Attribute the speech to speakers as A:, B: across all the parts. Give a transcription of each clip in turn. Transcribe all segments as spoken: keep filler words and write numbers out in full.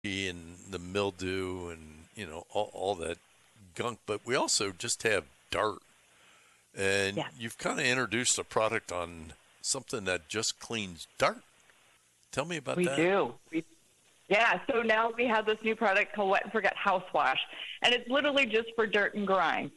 A: and the mildew and, you know, all, all that gunk, but we also just have dirt. And
B: Yeah.
A: you've kind of introduced a product on something that just cleans dirt. Tell me about
B: We
A: that.
B: do. We, yeah, so now we have this new product called Wet and Forget House Wash, and it's literally just for dirt and grime.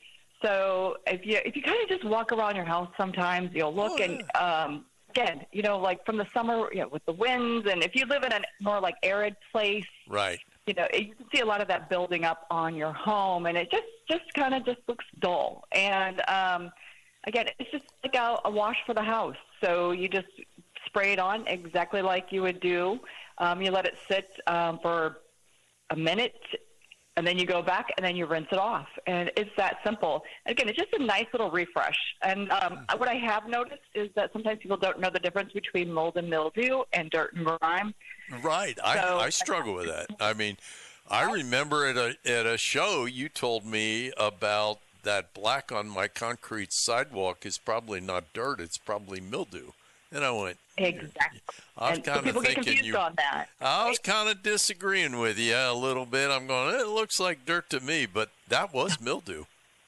B: So if you if you kind of just walk around your house sometimes, you'll look
A: Oh,
B: and,
A: yeah.
B: um, again, you know, like from the summer, you know, with the winds, and if you live in a more like arid place,
A: Right.
B: you know, you can see a lot of that building up on your home, and it just, just kind of just looks dull. And um, again, it's just like a, a wash for the house. So you just spray it on exactly like you would do. Um, you let it sit um, for a minute, and then you go back, and then you rinse it off. And it's that simple. Again, it's just a nice little refresh. And um, what I have noticed is that sometimes people don't know the difference between mold and mildew and dirt and grime.
A: Right.
B: So-
A: I, I struggle with that. I mean, I remember at a, at a show you told me about that black on my concrete sidewalk is probably not dirt, it's probably mildew. And I went,
B: Exactly.
A: I was
B: And so
A: kind of
B: people get
A: thinking
B: confused
A: you.
B: on that.
A: I was kind of disagreeing with you a little bit. I'm going, it looks like dirt to me, but that was mildew.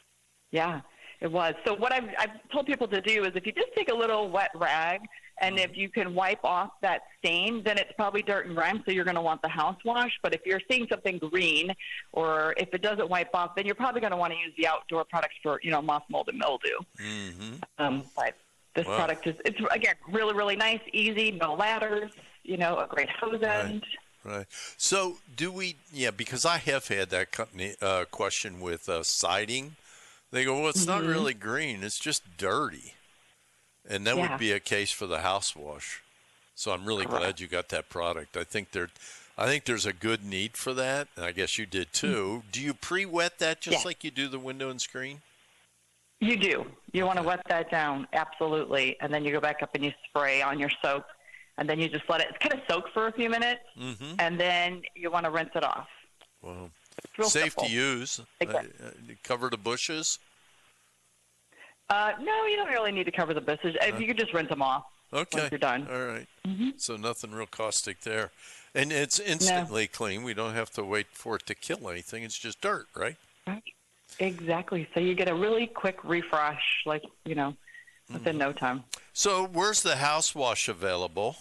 B: Yeah, it was. So what I've, I've told people to do is if you just take a little wet rag, and if you can wipe off that stain, then it's probably dirt and grime, so you're going to want the house wash. But if you're seeing something green, or if it doesn't wipe off, then you're probably going to want to use the outdoor products for, you know, moth, mold, and mildew.
A: Mm-hmm.
B: Um, but this
A: Wow.
B: product is, it's, again, really, really nice, easy, no ladders, you know, a great hose end.
A: Right. So do we, yeah, because I have had that company uh, question with uh, siding. They go, well, it's not really green. It's just dirty. And that
B: Yeah.
A: would be a case for the house wash. So I'm really
B: Correct.
A: glad you got that product. I think there, I think there's a good need for that. And I guess you did too. Do you pre-wet that just
B: Yeah.
A: like you do the window and screen?
B: You do. You want to wet that down, absolutely. And then you go back up and you spray on your soap. And then you just let it kind of soak for a few minutes.
A: Mm-hmm.
B: And then you want to rinse it off.
A: Wow.
B: It's real
A: Safe
B: simple.
A: to use. Uh,
B: Exactly.
A: uh, cover the bushes.
B: Uh, no, you don't really need to cover the bushes. If you could just rinse them off
A: Okay.
B: once you're done.
A: All right.
B: Mm-hmm.
A: So nothing real caustic there. And it's instantly clean. We don't have to wait for it to kill anything. It's just dirt, right?
B: Right. Exactly. So you get a really quick refresh, like, you know, within no time.
A: So where's the house wash available?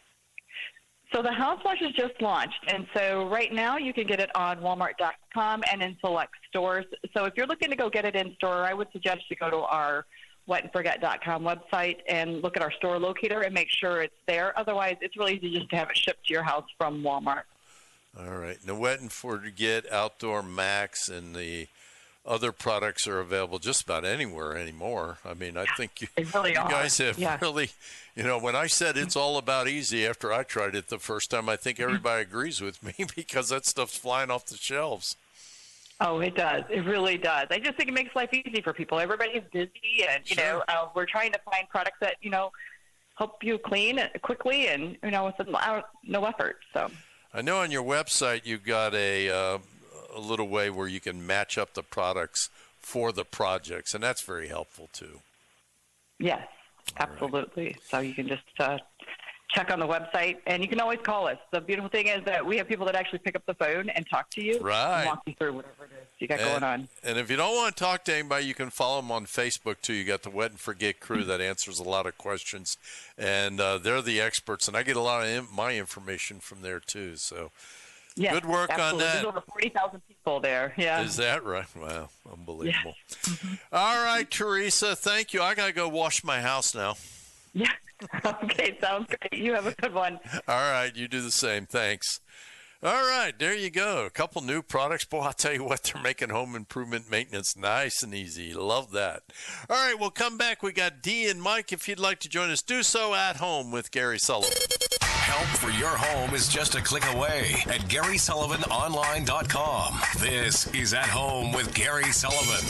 B: So the house wash is just launched, and so right now you can get it on Walmart dot com and in select stores. So if you're looking to go get it in store, I would suggest you go to our wet and forget dot com website and look at our store locator and make sure it's there. Otherwise, it's really easy just to have it shipped to your house from Walmart.
A: All right. Now, Wet and Forget Outdoor Max and the other products are available just about anywhere anymore. I mean, I think you,
B: They really
A: you
B: are.
A: guys have
B: Yeah.
A: really, you know, when I said it's all about easy after I tried it the first time, I think everybody agrees with me because that stuff's flying off the shelves.
B: Oh, it does. It really does. I just think it makes life easy for people. Everybody's busy, and, you
A: Sure.
B: know, uh, we're trying to find products that, you know, help you clean quickly and, you know, with no effort. So.
A: I know on your website you've got a, uh, a little way where you can match up the products for the projects, and that's very helpful too.
B: Yes, absolutely. So you can just uh, check on the website, and you can always call us. The beautiful thing is that we have people that actually pick up the phone and talk to you
A: Right.
B: and walk you through whatever it is you got
A: and,
B: going on.
A: And if you don't want to talk to anybody, you can follow them on Facebook too. You got the Wet and Forget crew that answers a lot of questions, and uh, they're the experts. And I get a lot of in- my information from there too. So
B: Yes,
A: good work on
B: absolutely.
A: that.
B: There's over forty thousand people there. Yeah.
A: Is that right? Wow, unbelievable. All right, Teresa, thank you. I gotta go wash my house now.
B: Yeah. Okay, sounds great. You have a good one.
A: All right, you do the same. Thanks. All right, there you go. A couple new products. Boy, I'll tell you what, they're making home improvement maintenance nice and easy. Love that. All right, we'll come back. We got Dee and Mike. If you'd like to join us, do so at home with Gary Sullivan.
C: Help for your home is just a click away at Gary Sullivan Online dot com. This is At Home with Gary Sullivan.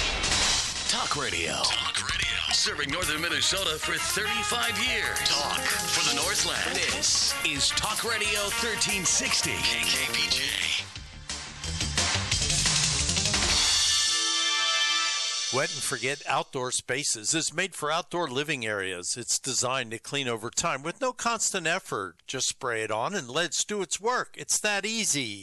D: Talk Radio. Talk Radio. Serving northern Minnesota for thirty-five years. Talk for the Northland. This is Talk Radio thirteen sixty. K K B J.
A: Wet and Forget Outdoor Spaces is made for outdoor living areas. It's designed to clean over time with no constant effort. Just spray it on and let it do its work. It's that easy.